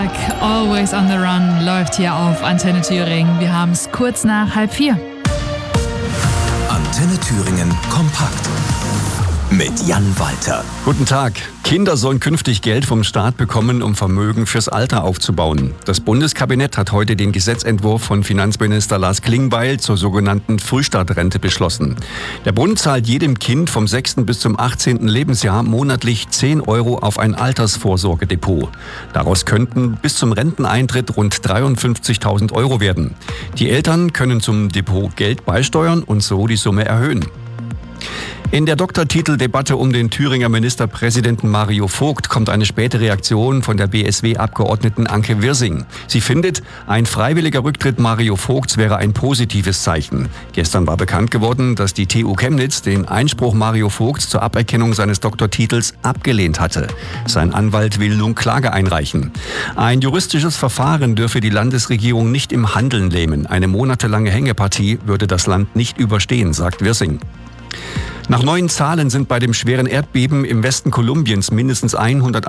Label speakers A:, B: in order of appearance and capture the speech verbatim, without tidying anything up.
A: Always on the Run läuft hier auf Antenne Thüringen. Wir haben es kurz nach halb vier.
B: Antenne Thüringen kompakt mit Jan Walter.
C: Guten Tag. Kinder sollen künftig Geld vom Staat bekommen, um Vermögen fürs Alter aufzubauen. Das Bundeskabinett hat heute den Gesetzentwurf von Finanzminister Lars Klingbeil zur sogenannten Frühstartrente beschlossen. Der Bund zahlt jedem Kind vom sechsten bis zum achtzehnten Lebensjahr monatlich zehn Euro auf ein Altersvorsorgedepot. Daraus könnten bis zum Renteneintritt rund dreiundfünfzigtausend Euro werden. Die Eltern können zum Depot Geld beisteuern und so die Summe erhöhen. In der Doktortiteldebatte um den Thüringer Ministerpräsidenten Mario Vogt kommt eine späte Reaktion von der B S W-Abgeordneten Anke Wirsing. Sie findet, ein freiwilliger Rücktritt Mario Vogts wäre ein positives Zeichen. Gestern war bekannt geworden, dass die T U Chemnitz den Einspruch Mario Vogts zur Aberkennung seines Doktortitels abgelehnt hatte. Sein Anwalt will nun Klage einreichen. Ein juristisches Verfahren dürfe die Landesregierung nicht im Handeln lähmen. Eine monatelange Hängepartie würde das Land nicht überstehen, sagt Wirsing. Nach neuen Zahlen sind bei dem schweren Erdbeben im Westen Kolumbiens mindestens hundert